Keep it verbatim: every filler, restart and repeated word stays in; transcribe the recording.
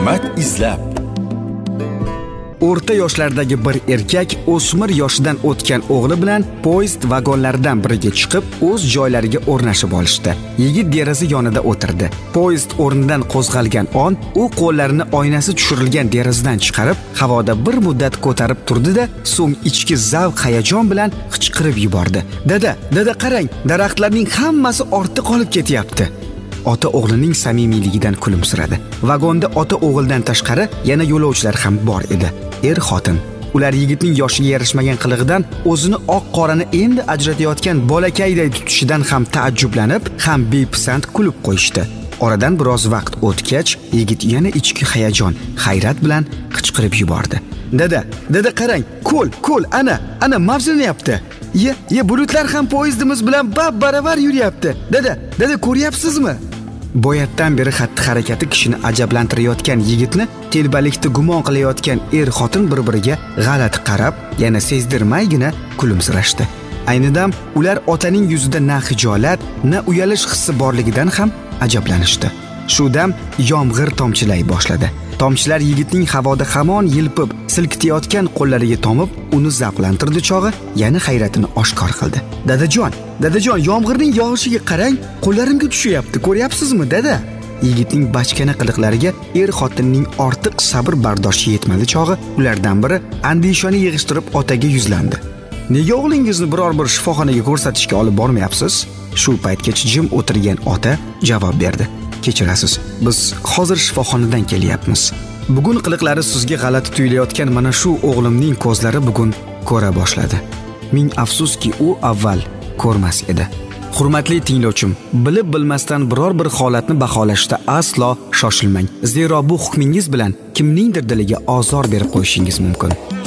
hikmat izlab. O'rta yoshlardagi bir erkak o'smir yoshidan o'tgan o'g'li bilan poyezd vagonlaridan biriga chiqib, o'z joylariga o'rnashib olishdi. Yigit deraza yonida o'tirdi. Poyezd o'rnidan qo'zg'algan on, u qo'llarini oynasi tushirilgan derazadan chiqarib, havoda bir muddat ko'tarib turdi-da, so'ng ichki zavq hayajon bilan qichqirib yubordi. "Dada, dada qarang, daraxtlarning hammasi ortda qolib ketyapti." Ota o'g'lining samimiyligidan kulimsiradi. Vagonda ota o'g'ildan tashqari yana yo'lovchilar ham bor edi. Er-xotin. Ular yigitning yoshiga yarashmagan qilig'idan, o'zini oq-qorani endi ajratayotgan bolakayday tutishidan ham taajjublanib, ham bepisand kulib qo'yishdi. Oradan biroz vaqt o'tgach, yigit yana ichki hayajon, hayrat bilan qichqirib yubordi. "Dada, dada qarang, ko'l, ko'l, ana, ana mavjlanyapti. Ye, ye bulutlar ham poyezdimiz bilan bab-baravar yuryapti. Dada, dada ko'ryapsizmi?" Boyatdan beri xatti-harakati kishini ajablantirayotgan yigitni telbalikda gumon qilayotgan er-xotin bir-biriga g'alati qarab, yana sezdirmaygina kulimsirashdi. Ayni dam ular otaning yuzida na hijolat, na uyalish hissi borligidan ham ajablanishdi. Shu dam yomg'ir tomchilay boshladi. Tomchilar yigitning havoda hamon yilpib, silkitayotgan qo'llariga tomib, uni zavqlantirdi chog'i yana hayratini oshkor qildi. "Dadajon, dadajon, yomg'irning yog'ishiga qarang, qo'llarimga tushyapti, ko'ryapsizmi, dada?" Yigitning bachkana qiliqlariga er-xotinning ortiq sabr bardoshi yetmadi chog'i, ulardan biri andishoni yig'ishtirib otaga yuzlandi. "Nega o'g'lingizni biror bir shifoxonaga ko'rsatishga olib bormayapsiz?" Shu paytgacha jim o'tirgan ota javob berdi. "Kechirasiz, biz hozir shifoxonadan kelyapmiz. Bugun qiliqlari sizga g'alati tuyulayotgan mana shu o'g'limning ko'zlari bugun ko'ra boshladi. Ming afsuski, u avval ko'rmas edi." Hurmatli tinglovchim, bilib bilmasdan biror bir holatni baholashda aslo shoshilmang. Zero bu hukmingiz bilan kimningdir diliga ozor berib qo'yishingiz mumkin.